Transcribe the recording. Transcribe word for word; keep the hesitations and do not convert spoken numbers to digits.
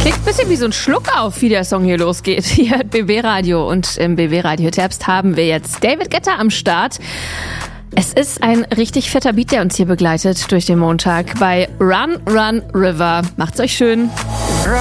Klingt ein bisschen wie so ein Schluck auf, wie der Song hier losgeht. Hier hört B B Radio und im B B Radio Herbst haben wir jetzt David Guetta am Start. Es ist ein richtig fetter Beat, der uns hier begleitet durch den Montag bei Run, Run, River. Macht's euch schön.